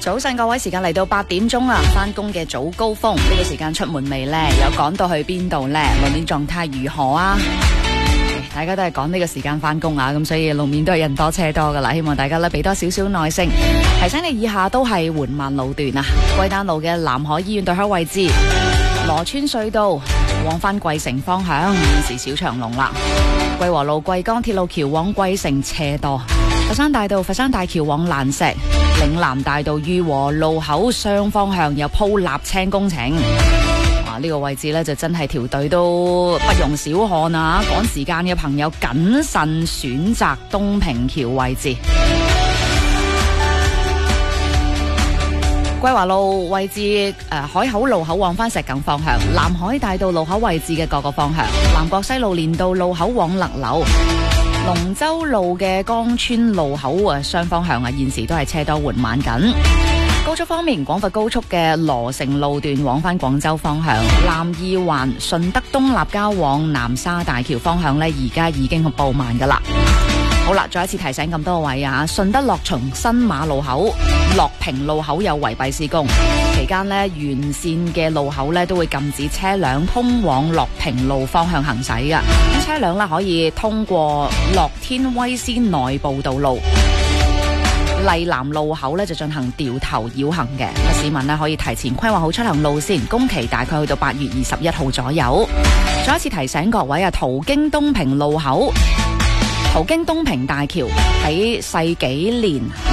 早晨各位，時間嚟到8點鐘啦，返工嘅早高峰，呢個時間出門未呢？有趕到去邊度呢？路面狀態如何啊？大家都係趕呢個時間返工啊，咁所以路面都係人多車多噶啦，希望大家咧俾多少少耐性。提醒你以下都係緩慢路段啊，桂丹路嘅南海醫院對開位置，羅村隧道往返桂城方向，現時小長龍啦。桂和路桂江鐵路橋往桂城車多。佛山大道佛山大橋往蘭石，嶺南大道裕和路口雙方向有鋪瀝青工程。呢個位置呢，就真係條隊都不容小看啊！趕時間嘅朋友謹慎選擇東平橋位置。桂華路位置海口路口往返石硤方向，南海大道路口位置嘅各個方向，南國西路連道路口往勒流，龍舟路嘅江村路口雙方向現時都係車多緩慢緊。高速方面，廣佛高速嘅羅城路段往返廣州方向，南二環順德東立交往南沙大橋方向呢，而家已經爆慢噶啦。好啦，再一次提醒咁多位啊，順德樂從新馬路口、樂平路口有圍蔽施工，期間呢，沿線嘅路口呢都會禁止車輛通往樂平路方向行駛噶。咁車輛呢可以通過樂天威斯內部道路。麗南路口咧就進行掉頭繞行嘅，市民咧可以提前規劃好出行路線，工期大概去到8月21號左右。再一次提醒各位啊，途經東平路口、途經東平大橋喺世紀蓮